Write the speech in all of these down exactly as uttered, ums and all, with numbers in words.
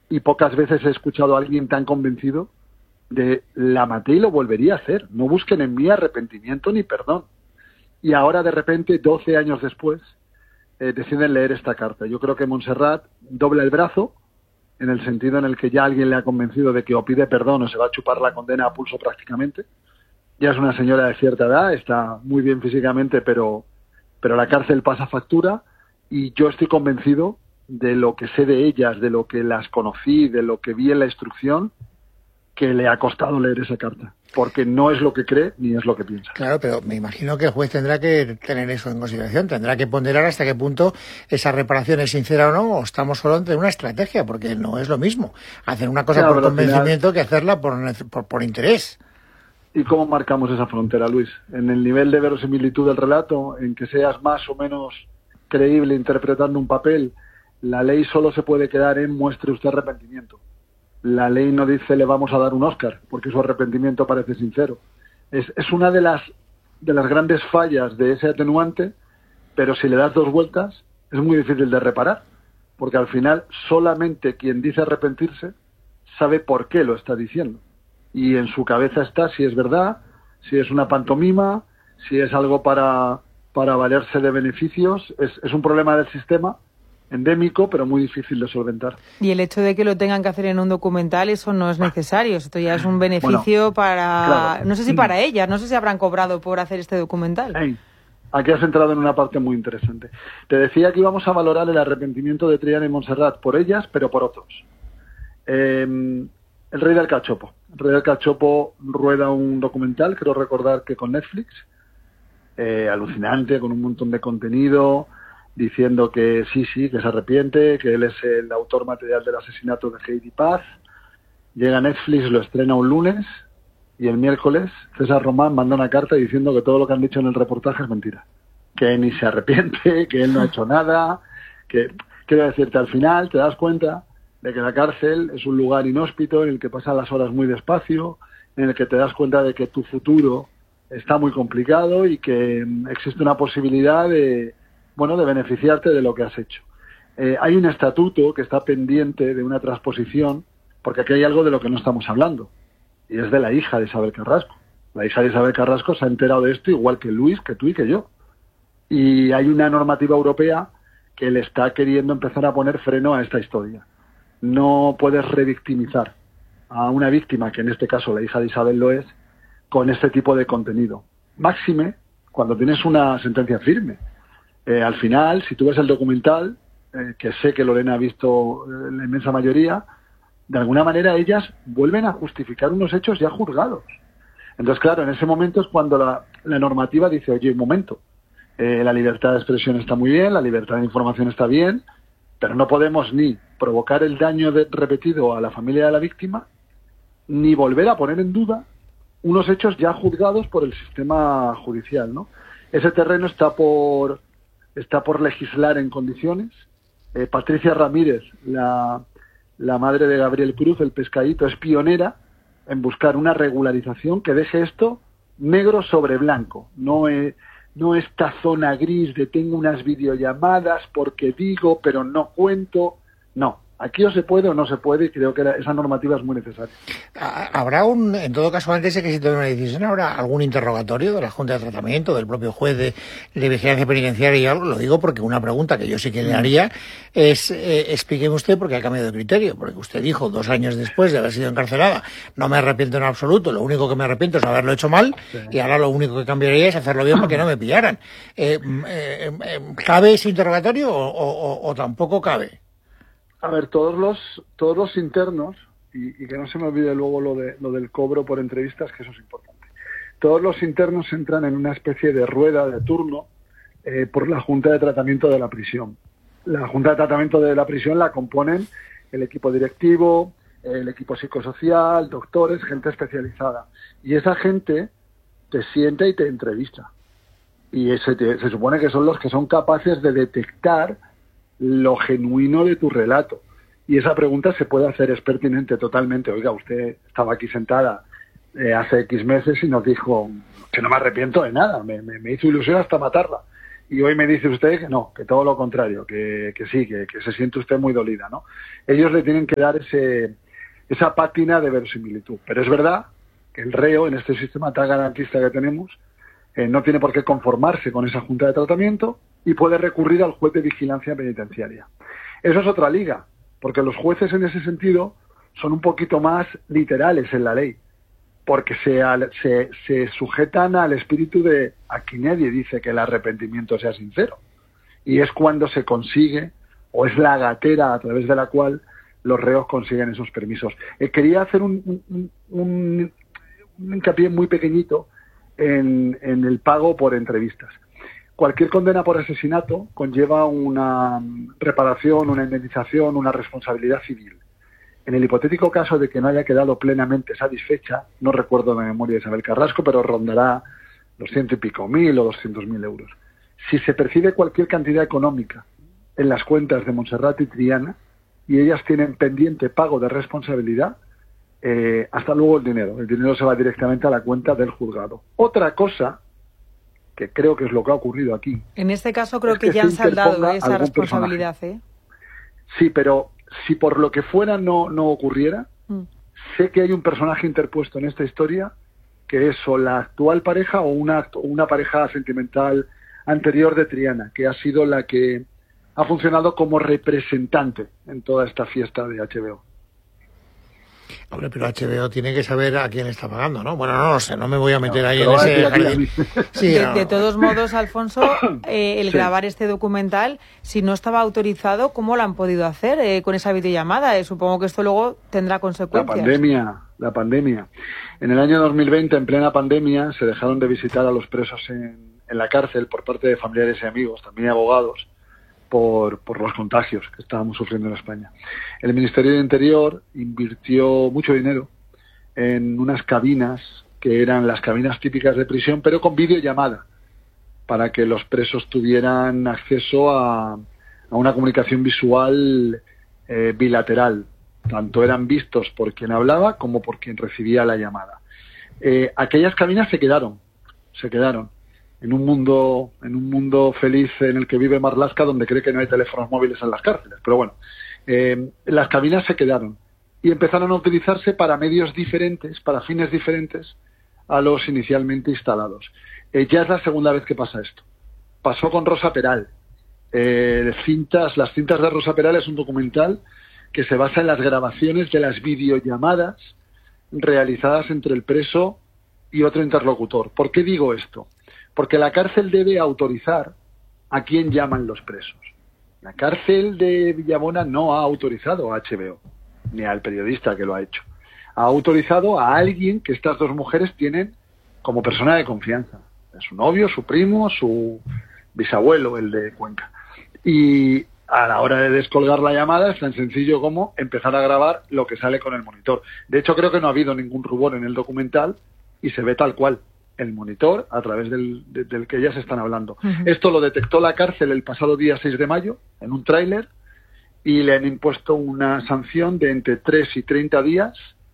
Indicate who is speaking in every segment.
Speaker 1: y pocas veces he escuchado a alguien tan convencido de la maté y lo volvería a hacer. No busquen en mí arrepentimiento ni perdón. Y ahora, de repente, doce años después, eh, deciden leer esta carta. Yo creo que Montserrat dobla el brazo, en el sentido en el que ya alguien le ha convencido de que o pide perdón o se va a chupar la condena a pulso prácticamente. Ya es una señora de cierta edad, está muy bien físicamente, pero, pero la cárcel pasa factura, y yo estoy convencido de lo que sé de ellas, de lo que las conocí, de lo que vi en la instrucción, que le ha costado leer esa carta, porque no es lo que cree ni es lo que piensa.
Speaker 2: Claro, pero me imagino que el juez tendrá que tener eso en consideración, tendrá que ponderar hasta qué punto esa reparación es sincera o no, o estamos solo ante una estrategia, porque no es lo mismo hacer una cosa claro, por convencimiento final... que hacerla por, por, por interés.
Speaker 1: ¿Y cómo marcamos esa frontera, Luis? ¿En el nivel de verosimilitud del relato, en que seas más o menos creíble interpretando un papel? La ley solo se puede quedar en muestre usted arrepentimiento. La ley no dice le vamos a dar un Oscar, porque su arrepentimiento parece sincero. Es, es una de las, de las grandes fallas de ese atenuante, pero si le das dos vueltas es muy difícil de reparar, porque al final solamente quien dice arrepentirse sabe por qué lo está diciendo. Y en su cabeza está si es verdad, si es una pantomima, si es algo para, para valerse de beneficios. Es, es un problema del sistema endémico, pero muy difícil de solventar.
Speaker 3: Y el hecho de que lo tengan que hacer en un documental, eso no es necesario. Esto ya es un beneficio bueno, para... Claro. No sé si para ellas, no sé si habrán cobrado por hacer este documental.
Speaker 1: Hey, aquí has entrado en una parte muy interesante. Te decía que íbamos a valorar el arrepentimiento de Triana y Montserrat por ellas, pero por otros. Eh, el Rey del Cachopo. El Rey del Cachopo rueda un documental, creo recordar que con Netflix, eh, alucinante, con un montón de contenido, diciendo que sí, sí, que se arrepiente, que él es el autor material del asesinato de Heidi Paz. Llega a Netflix, lo estrena un lunes, y el miércoles César Román manda una carta diciendo que todo lo que han dicho en el reportaje es mentira. Que ni se arrepiente, que él no ha hecho nada, que, quiero decirte, al final te das cuenta de que la cárcel es un lugar inhóspito en el que pasan las horas muy despacio, en el que te das cuenta de que tu futuro está muy complicado y que existe una posibilidad de bueno, de beneficiarte de lo que has hecho. Eh, hay un estatuto que está pendiente de una transposición, porque aquí hay algo de lo que no estamos hablando, y es de la hija de Isabel Carrasco. La hija de Isabel Carrasco se ha enterado de esto igual que Luis, que tú y que yo. Y hay una normativa europea que le está queriendo empezar a poner freno a esta historia. No puedes revictimizar a una víctima, que en este caso la hija de Isabel lo es, con este tipo de contenido. Máxime cuando tienes una sentencia firme. Eh, al final, si tú ves el documental, eh, que sé que Lorena ha visto eh, la inmensa mayoría, de alguna manera ellas vuelven a justificar unos hechos ya juzgados. Entonces, claro, en ese momento es cuando la, la normativa dice, oye, un momento, eh, la libertad de expresión está muy bien, la libertad de información está bien, pero no podemos ni provocar el daño de, repetido a la familia de la víctima, ni volver a poner en duda unos hechos ya juzgados por el sistema judicial, ¿no? Ese terreno está por... está por legislar en condiciones. Eh, Patricia Ramírez, la, la madre de Gabriel Cruz, el pescadito, es pionera en buscar una regularización que deje esto negro sobre blanco. No, eh, no esta zona gris de tengo unas videollamadas porque digo, pero no cuento. No. Aquí o se puede o no se puede, y creo que esa normativa es muy necesaria.
Speaker 2: ¿Habrá un, en todo caso, antes de que se tome una decisión, habrá algún interrogatorio de la Junta de Tratamiento, del propio juez de, de vigilancia penitenciaria y algo? Lo digo porque una pregunta que yo sí que le haría es, eh, explíqueme usted por qué ha cambiado de criterio, porque usted dijo dos años después de haber sido encarcelada, no me arrepiento en absoluto, lo único que me arrepiento es haberlo hecho mal, sí. Y ahora lo único que cambiaría es hacerlo bien para que no me pillaran. Eh, eh, eh, ¿Cabe ese interrogatorio o, o, o tampoco cabe?
Speaker 1: A ver, todos los todos los internos, y, y que no se me olvide luego lo de lo del cobro por entrevistas, que eso es importante. Todos los internos entran en una especie de rueda de turno eh, por la Junta de Tratamiento de la prisión. La Junta de Tratamiento de la prisión la componen el equipo directivo, el equipo psicosocial, doctores, gente especializada. Y esa gente te sienta y te entrevista. Y ese te, se supone que son los que son capaces de detectar lo genuino de tu relato. Y esa pregunta se puede hacer, es pertinente totalmente. Oiga, usted estaba aquí sentada eh, hace X meses y nos dijo que no me arrepiento de nada, me, me, me hizo ilusión hasta matarla. y hoy me dice usted que no, que todo lo contrario, que, que sí, que, que se siente usted muy dolida, ¿no? Ellos le tienen que dar ese, esa pátina de verosimilitud. Pero es verdad que el reo, en este sistema tan garantista que tenemos, eh, no tiene por qué conformarse con esa junta de tratamiento y puede recurrir al juez de vigilancia penitenciaria. Eso es otra liga, porque los jueces en ese sentido son un poquito más literales en la ley, porque se, se, se sujetan al espíritu de aquí nadie dice que el arrepentimiento sea sincero. Y es cuando se consigue, o es la gatera a través de la cual los reos consiguen esos permisos. Eh, quería hacer un, un, un, un hincapié muy pequeñito en, en el pago por entrevistas. Cualquier condena por asesinato conlleva una reparación, una indemnización, una responsabilidad civil. En el hipotético caso de que no haya quedado plenamente satisfecha, no recuerdo de memoria de Isabel Carrasco, pero rondará los ciento y pico mil o doscientos mil euros. Si se percibe cualquier cantidad económica en las cuentas de Montserrat y Triana y ellas tienen pendiente pago de responsabilidad, eh, hasta luego el dinero. El dinero se va directamente a la cuenta del juzgado. Otra cosa, que creo que es lo que ha ocurrido aquí.
Speaker 3: En este caso creo que, que ya han saldado esa responsabilidad, personaje. ¿eh?
Speaker 1: Sí, pero si por lo que fuera no, no ocurriera, mm. sé que hay un personaje interpuesto en esta historia que es o la actual pareja o una, una pareja sentimental anterior de Triana, que ha sido la que ha funcionado como representante en toda esta fiesta de H B O.
Speaker 2: Hombre, pero H B O tiene que saber a quién está pagando, ¿no? Bueno, no lo sé, no me voy a meter no, ahí en ese jardín.
Speaker 3: Sí, de, no. de todos modos, Alfonso, eh, el sí. grabar este documental, si no estaba autorizado, ¿cómo lo han podido hacer eh, con esa videollamada? Eh, supongo que esto luego tendrá consecuencias.
Speaker 1: La pandemia, la pandemia. En el año dos mil veinte, en plena pandemia, se dejaron de visitar a los presos en, en la cárcel por parte de familiares y amigos, también abogados, por, por los contagios que estábamos sufriendo en España. El Ministerio de Interior invirtió mucho dinero en unas cabinas que eran las cabinas típicas de prisión, pero con videollamada, para que los presos tuvieran acceso a, a una comunicación visual eh, bilateral. Tanto eran vistos por quien hablaba como por quien recibía la llamada. Eh, aquellas cabinas se quedaron, se quedaron. en un mundo en un mundo feliz en el que vive Marlaska, donde cree que no hay teléfonos móviles en las cárceles. Pero bueno, eh, las cabinas se quedaron y empezaron a utilizarse para medios diferentes, para fines diferentes a los inicialmente instalados. Eh, ya es la segunda vez que pasa esto. Pasó con Rosa Peral. Eh, cintas, las cintas de Rosa Peral es un documental que se basa en las grabaciones de las videollamadas realizadas entre el preso y otro interlocutor. ¿Por qué digo esto? Porque la cárcel debe autorizar a quién llaman los presos. La cárcel de Villabona no ha autorizado a H B O, ni al periodista que lo ha hecho. Ha autorizado a alguien que estas dos mujeres tienen como persona de confianza. Su novio, su primo, su bisabuelo, el de Cuenca. Y a la hora de descolgar la llamada es tan sencillo como empezar a grabar lo que sale con el monitor. De hecho, creo que no ha habido ningún rubor en el documental y se ve tal cual el monitor a través del, de, del que ellas están hablando. Uh-huh. Esto lo detectó la cárcel el pasado día seis de mayo en un tráiler y le han impuesto una sanción de entre tres y treinta días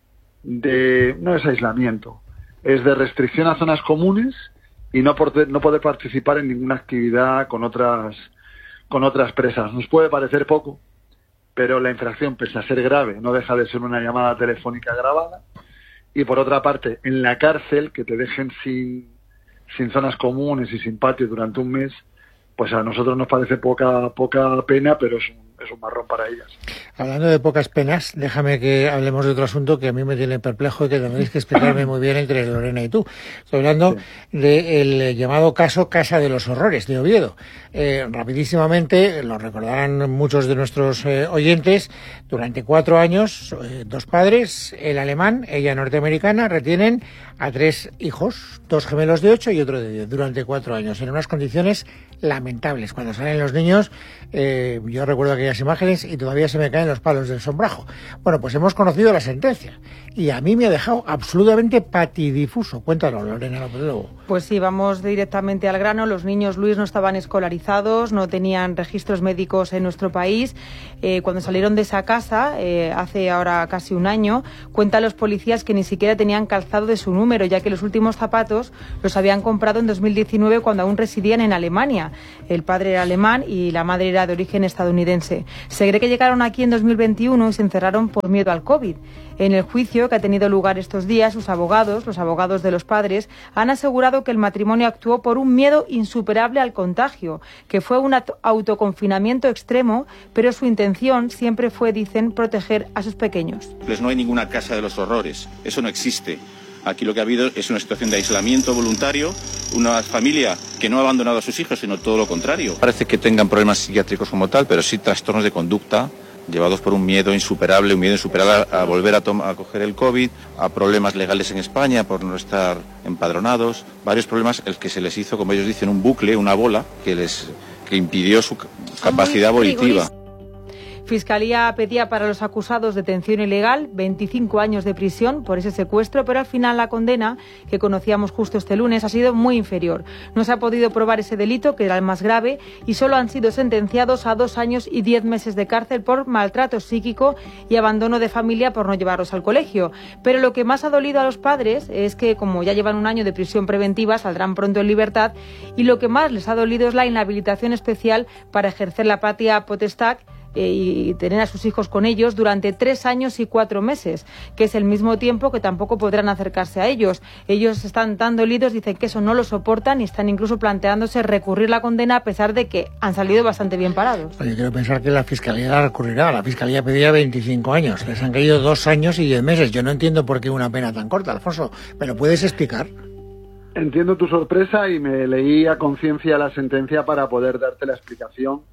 Speaker 1: de, no es aislamiento, es de restricción a zonas comunes y no, por, no poder participar en ninguna actividad con otras con otras presas. Nos puede parecer poco, pero la infracción, pese a ser grave, no deja de ser una llamada telefónica grabada. Y por otra parte, en la cárcel, que te dejen sin, sin zonas comunes y sin patio durante un mes, pues a nosotros nos parece poca poca pena, pero es un, es un marrón para ellas.
Speaker 2: Hablando de pocas penas, déjame que hablemos de otro asunto que a mí me tiene perplejo y que tendréis que explicarme muy bien entre Lorena y tú. Estoy hablando sí. del llamado caso Casa de los Horrores de Oviedo. Eh, rapidísimamente, lo recordarán muchos de nuestros eh, oyentes, durante cuatro años, eh, dos padres, el alemán, ella norteamericana, retienen a tres hijos, dos gemelos de ocho y otro de diez, durante cuatro años, en unas condiciones lamentables. Cuando salen los niños, eh, yo recuerdo aquellas imágenes y todavía se me caen los palos del sombrajo. Bueno, pues hemos conocido la sentencia y a mí me ha dejado absolutamente patidifuso. Cuéntanos, Lorena López Lobo.
Speaker 3: Pues sí, vamos directamente al grano. Los niños, Luis, no estaban escolarizados, no tenían registros médicos en nuestro país. Eh, cuando salieron de esa casa, eh, hace ahora casi un año, cuentan los policías que ni siquiera tenían calzado de su número. número, ya que los últimos zapatos los habían comprado en dos mil diecinueve cuando aún residían en Alemania. El padre era alemán y la madre era de origen estadounidense. Se cree que llegaron aquí en dos mil veintiuno y se encerraron por miedo al COVID. En el juicio que ha tenido lugar estos días, sus abogados, los abogados de los padres, han asegurado que el matrimonio actuó por un miedo insuperable al contagio, que fue un autoconfinamiento extremo, pero su intención siempre fue, dicen, proteger a sus pequeños.
Speaker 4: Pues no hay ninguna casa de los horrores, eso no existe. Aquí lo que ha habido es una situación de aislamiento voluntario, una familia que no ha abandonado a sus hijos, sino todo lo contrario. Parece que tengan problemas psiquiátricos como tal, pero sí trastornos de conducta, llevados por un miedo insuperable, un miedo insuperable a, a volver a, a coger el COVID, a problemas legales en España por no estar empadronados, varios problemas, el que se les hizo, como ellos dicen, un bucle, una bola, que les que impidió su capacidad volitiva.
Speaker 3: Fiscalía pedía para los acusados detención ilegal, veinticinco años de prisión por ese secuestro, pero al final la condena, que conocíamos justo este lunes, ha sido muy inferior. No se ha podido probar ese delito, que era el más grave, y solo han sido sentenciados a dos años y diez meses de cárcel por maltrato psíquico y abandono de familia por no llevarlos al colegio. Pero lo que más ha dolido a los padres es que, como ya llevan un año de prisión preventiva, saldrán pronto en libertad, y lo que más les ha dolido es la inhabilitación especial para ejercer la patria potestad y tener a sus hijos con ellos durante tres años y cuatro meses, que es el mismo tiempo que tampoco podrán acercarse a ellos. Ellos están tan dolidos, dicen que eso no lo soportan y están incluso planteándose recurrir la condena a pesar de que han salido bastante bien parados.
Speaker 2: Yo quiero pensar que la Fiscalía la recurrirá. La Fiscalía pedía veinticinco años, les han caído dos años y diez meses. Yo no entiendo por qué una pena tan corta, Alfonso. ¿Me lo puedes explicar?
Speaker 1: Entiendo tu sorpresa y me leí a conciencia la sentencia para poder darte la explicación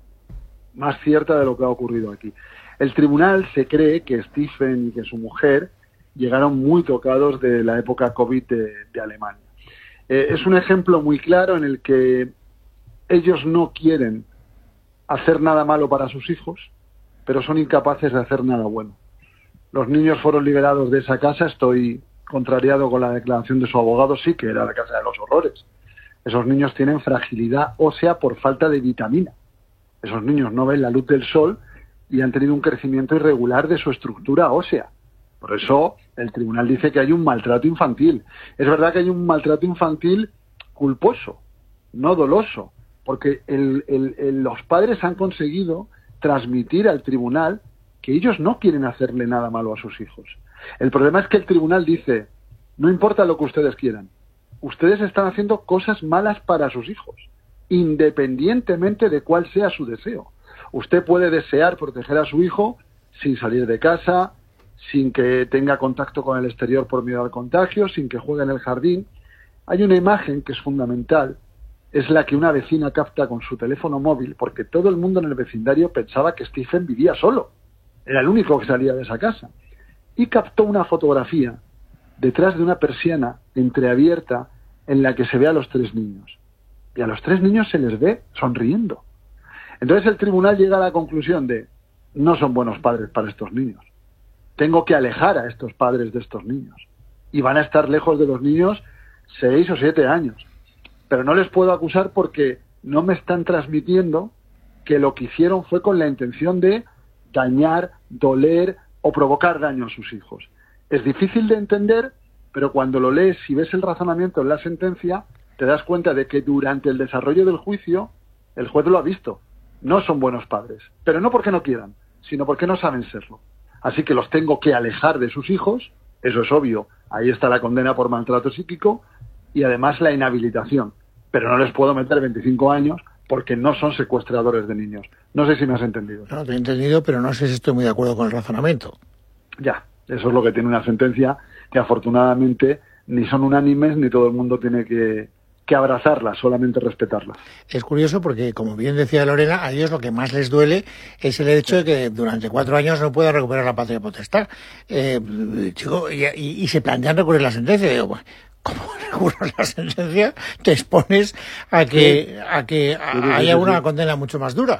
Speaker 1: más cierta de lo que ha ocurrido aquí. El tribunal se cree que Stephen y que su mujer llegaron muy tocados de la época COVID de, de Alemania. Eh, es un ejemplo muy claro en el que ellos no quieren hacer nada malo para sus hijos, pero son incapaces de hacer nada bueno. Los niños fueron liberados de esa casa, estoy contrariado con la declaración de su abogado, sí que era la casa de los horrores. Esos niños tienen fragilidad ósea por falta de vitamina. Esos niños no ven la luz del sol y han tenido un crecimiento irregular de su estructura ósea. Por eso el tribunal dice que hay un maltrato infantil. Es verdad que hay un maltrato infantil culposo, no doloso, porque el, el, el, los padres han conseguido transmitir al tribunal que ellos no quieren hacerle nada malo a sus hijos. El problema es que el tribunal dice, no importa lo que ustedes quieran, ustedes están haciendo cosas malas para sus hijos, independientemente de cuál sea su deseo. Usted puede desear proteger a su hijo sin salir de casa, sin que tenga contacto con el exterior por miedo al contagio, sin que juegue en el jardín. Hay una imagen que es fundamental, es la que una vecina capta con su teléfono móvil, porque todo el mundo en el vecindario pensaba que Stephen vivía solo, era el único que salía de esa casa, y captó una fotografía detrás de una persiana entreabierta en la que se ve a los tres niños. Y a los tres niños se les ve sonriendo. Entonces el tribunal llega a la conclusión de no son buenos padres para estos niños. Tengo que alejar a estos padres de estos niños. Y van a estar lejos de los niños seis o siete años. Pero no les puedo acusar porque no me están transmitiendo que lo que hicieron fue con la intención de dañar, doler o provocar daño a sus hijos. Es difícil de entender, pero cuando lo lees y ves el razonamiento en la sentencia, te das cuenta de que durante el desarrollo del juicio el juez lo ha visto. No son buenos padres, pero no porque no quieran, sino porque no saben serlo. Así que los tengo que alejar de sus hijos, eso es obvio, ahí está la condena por maltrato psíquico y además la inhabilitación, pero no les puedo meter veinticinco años porque no son secuestradores de niños. No sé si me has entendido.
Speaker 2: No, te he entendido, pero no sé si estoy muy de acuerdo con el razonamiento.
Speaker 1: Ya, eso es lo que tiene una sentencia que afortunadamente ni son unánimes ni todo el mundo tiene que... que abrazarlas, solamente respetarlas.
Speaker 2: Es curioso porque, como bien decía Lorena, a ellos lo que más les duele es el hecho de que durante cuatro años no pueda recuperar la patria potestad. Eh, chico, y, y, y se plantean recurrir la sentencia. Digo, bueno, ¿cómo recurres la sentencia? Te expones a que, a que a, sí, sí, sí, haya una sí. condena mucho más dura.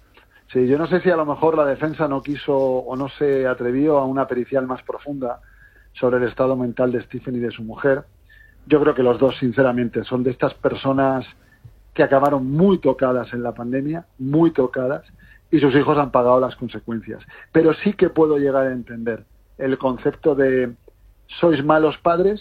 Speaker 1: Sí, yo no sé si a lo mejor la defensa no quiso o no se atrevió a una pericial más profunda sobre el estado mental de Stephen y de su mujer. Yo creo que los dos, sinceramente, son de estas personas que acabaron muy tocadas en la pandemia, muy tocadas, y sus hijos han pagado las consecuencias. Pero sí que puedo llegar a entender el concepto de sois malos padres,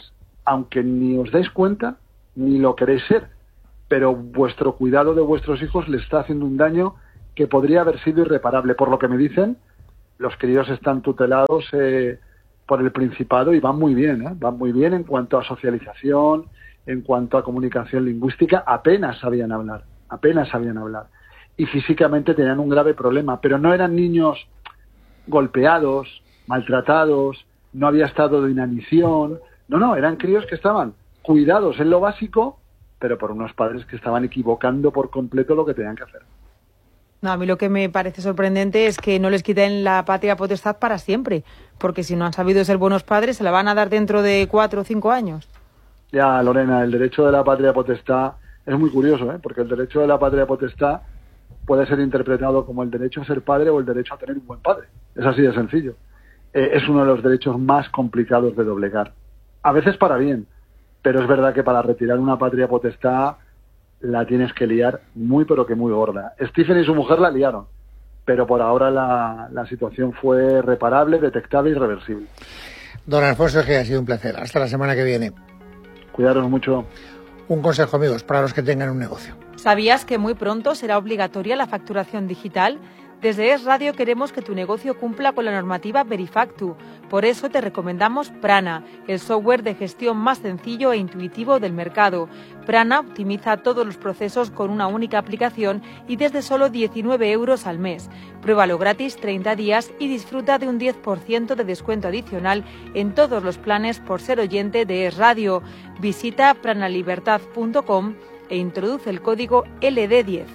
Speaker 1: aunque ni os dais cuenta ni lo queréis ser, pero vuestro cuidado de vuestros hijos le está haciendo un daño que podría haber sido irreparable. Por lo que me dicen, los críos están tutelados eh, por el Principado y van muy bien, ¿eh? van muy bien en cuanto a socialización, en cuanto a comunicación lingüística, apenas sabían hablar, apenas sabían hablar. Y físicamente tenían un grave problema, pero no eran niños golpeados, maltratados, no había estado de inanición, no, no, eran críos que estaban cuidados en lo básico, pero por unos padres que estaban equivocando por completo lo que tenían que hacer.
Speaker 3: No, a mí lo que me parece sorprendente es que no les quiten la patria potestad para siempre, porque si no han sabido ser buenos padres se la van a dar dentro de cuatro o cinco años.
Speaker 1: Ya, Lorena, el derecho de la patria potestad es muy curioso, ¿eh? Porque el derecho de la patria potestad puede ser interpretado como el derecho a ser padre o el derecho a tener un buen padre. Es así de sencillo. Eh, es uno de los derechos más complicados de doblegar. A veces para bien, pero es verdad que para retirar una patria potestad la tienes que liar muy pero que muy gorda. Stephen y su mujer la liaron, pero por ahora la, la situación fue reparable, detectable y reversible.
Speaker 2: Don Alfonso, que ha sido un placer. Hasta la semana que viene.
Speaker 1: Cuidaros mucho.
Speaker 2: Un consejo, amigos, para los que tengan un negocio.
Speaker 3: ¿Sabías que muy pronto será obligatoria la facturación digital? Desde Es Radio queremos que tu negocio cumpla con la normativa Verifactu. Por eso te recomendamos Prana, el software de gestión más sencillo e intuitivo del mercado. Prana optimiza todos los procesos con una única aplicación y desde solo diecinueve euros al mes. Pruébalo gratis treinta días y disfruta de un diez por ciento de descuento adicional en todos los planes por ser oyente de Es Radio. Visita pranalibertad punto com e introduce el código L D diez.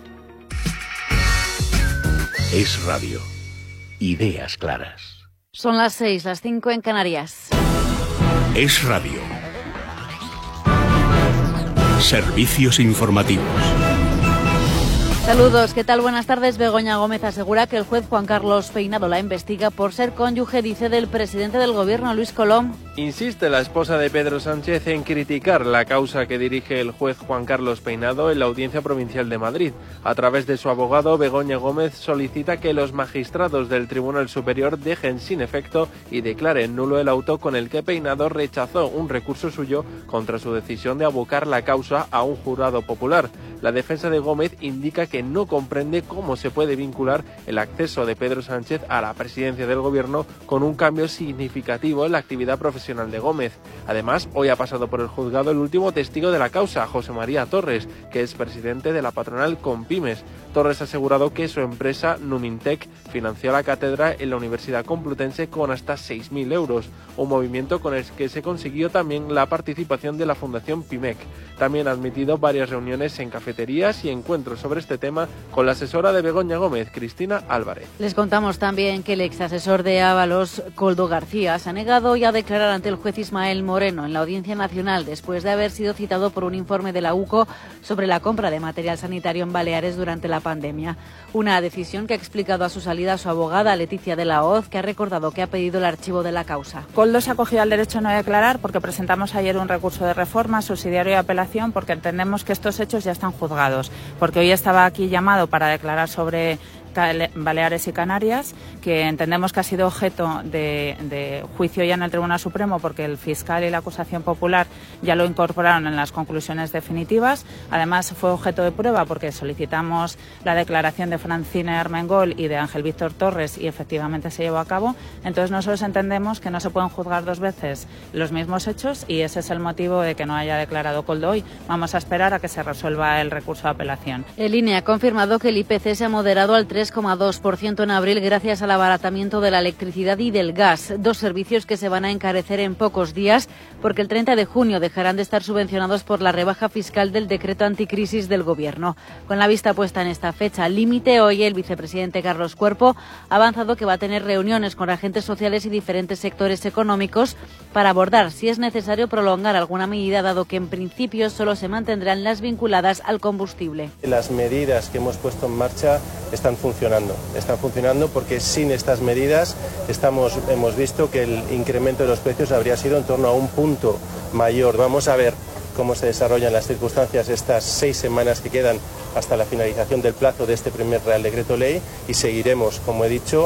Speaker 5: Es Radio. Ideas claras.
Speaker 6: Son las seis, las cinco en Canarias.
Speaker 5: Es Radio. Servicios informativos.
Speaker 6: Saludos, ¿qué tal? Buenas tardes. Begoña Gómez asegura que el juez Juan Carlos Peinado la investiga por ser cónyuge, dice, del presidente del gobierno, Luis Colom.
Speaker 7: Insiste la esposa de Pedro Sánchez en criticar la causa que dirige el juez Juan Carlos Peinado en la Audiencia Provincial de Madrid. A través de su abogado, Begoña Gómez solicita que los magistrados del Tribunal Superior dejen sin efecto y declaren nulo el auto con el que Peinado rechazó un recurso suyo contra su decisión de abocar la causa a un jurado popular. La defensa de Gómez indica que no comprende cómo se puede vincular el acceso de Pedro Sánchez a la presidencia del gobierno con un cambio significativo en la actividad profesional de Gómez. Además, hoy ha pasado por el juzgado el último testigo de la causa, José María Torres, que es presidente de la patronal Compymes. Torres ha asegurado que su empresa Numintec financió la cátedra en la Universidad Complutense con hasta seis mil euros, un movimiento con el que se consiguió también la participación de la Fundación Pimec. También ha admitido varias reuniones en cafeterías y encuentros sobre este tema con la asesora de Begoña Gómez, Cristina Álvarez.
Speaker 6: Les contamos también que el ex asesor de Ábalos, Koldo García, se ha negado hoy a declarar ante el juez Ismael Moreno en la Audiencia Nacional después de haber sido citado por un informe de la U C O sobre la compra de material sanitario en Baleares durante la pandemia. Una decisión que ha explicado a su salida su abogada Leticia de la Hoz, que ha recordado que ha pedido el archivo de la causa.
Speaker 8: Koldo se ha acogido al derecho a no declarar porque presentamos ayer un recurso de reforma, subsidiario y apelación, porque entendemos que estos hechos ya están juzgados, porque hoy estaba aquí llamado para declarar sobre Baleares y Canarias, que entendemos que ha sido objeto de, de juicio ya en el Tribunal Supremo porque el fiscal y la acusación popular ya lo incorporaron en las conclusiones definitivas. Además fue objeto de prueba porque solicitamos la declaración de Francine Armengol y de Ángel Víctor Torres y efectivamente se llevó a cabo. Entonces nosotros entendemos que no se pueden juzgar dos veces los mismos hechos y ese es el motivo de que no haya declarado Koldo hoy. Vamos a esperar a que se resuelva el recurso de apelación.
Speaker 6: El I N E ha confirmado que el I P C se ha moderado al tres coma dos por ciento en abril gracias al abaratamiento de la electricidad y del gas, dos servicios que se van a encarecer en pocos días porque el treinta de junio dejarán de estar subvencionados por la rebaja fiscal del decreto anticrisis del Gobierno. Con la vista puesta en esta fecha límite, hoy el vicepresidente Carlos Cuerpo ha avanzado que va a tener reuniones con agentes sociales y diferentes sectores económicos para abordar si es necesario prolongar alguna medida, dado que en principio solo se mantendrán las vinculadas al combustible.
Speaker 9: Las medidas que hemos puesto en marcha están funcionando. Están funcionando porque sin estas medidas estamos, hemos visto que el incremento de los precios habría sido en torno a un punto mayor. Vamos a ver cómo se desarrollan las circunstancias estas seis semanas que quedan hasta la finalización del plazo de este primer Real Decreto Ley y seguiremos, como he dicho,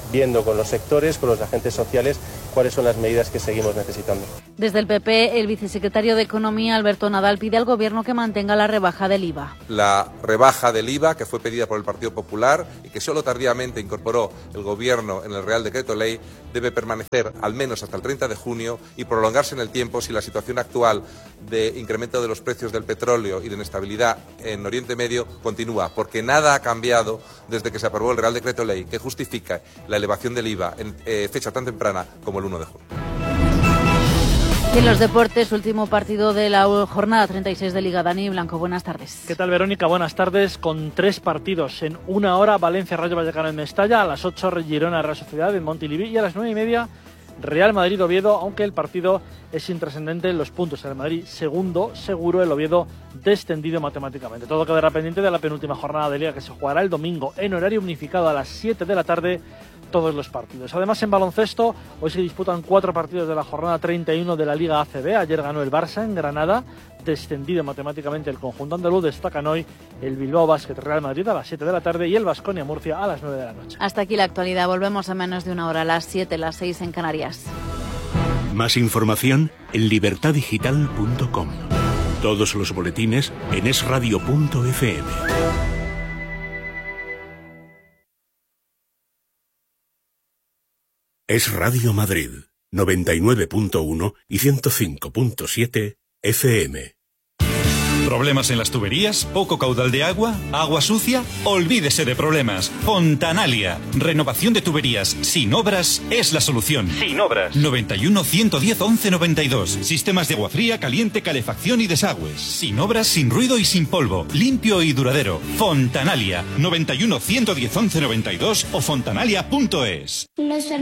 Speaker 9: viendo con los sectores, con los agentes sociales, cuáles son las medidas que seguimos necesitando.
Speaker 6: Desde el P P, el vicesecretario de Economía, Alberto Nadal, pide al Gobierno que mantenga la rebaja del I V A.
Speaker 10: La rebaja del I V A, que fue pedida por el Partido Popular y que solo tardíamente incorporó el Gobierno en el Real Decreto Ley, debe permanecer al menos hasta el treinta de junio y prolongarse en el tiempo si la situación actual de incremento de los precios del petróleo y de inestabilidad en Oriente Medio continúa, porque nada ha cambiado desde que se aprobó el Real Decreto Ley que justifica la elevación del I V A en eh, fecha tan temprana como el uno de junio.
Speaker 6: Y en los deportes, último partido de la jornada treinta y seis de Liga. Dani Blanco, buenas tardes.
Speaker 11: ¿Qué tal, Verónica? Buenas tardes. Con tres partidos en una hora: Valencia Rayo Vallecano en Mestalla, a las ocho Girona Real Sociedad en Montilivi y a las nueve y media Real Madrid Oviedo, aunque el partido es intrascendente en los puntos. El Madrid segundo, seguro, el Oviedo descendido matemáticamente. Todo quedará pendiente de la penúltima jornada de Liga, que se jugará el domingo en horario unificado a las siete de la tarde. Todos los partidos. Además, en baloncesto, hoy se disputan cuatro partidos de la jornada treinta y uno de la Liga A C B. Ayer ganó el Barça en Granada, descendido matemáticamente el conjunto andaluz. Destacan hoy el Bilbao Basket Real Madrid a las siete de la tarde y el Baskonia Murcia a las nueve de la noche.
Speaker 6: Hasta aquí la actualidad. Volvemos a menos de una hora, a las siete, las seis en Canarias.
Speaker 5: Más información en libertad digital punto com. Todos los boletines en es radio punto efe eme. Es Radio Madrid, noventa y nueve punto uno y ciento cinco punto siete efe eme.
Speaker 12: ¿Problemas en las tuberías? ¿Poco caudal de agua? ¿Agua sucia? Olvídese de problemas. Fontanalia. Renovación de tuberías sin obras es la solución. Sin obras. noventa y uno, ciento diez, once noventa y dos. Sistemas de agua fría, caliente, calefacción y desagües. Sin obras, sin ruido y sin polvo. Limpio y duradero. Fontanalia. noventa y uno, ciento diez, once noventa y dos o fontanalia punto es.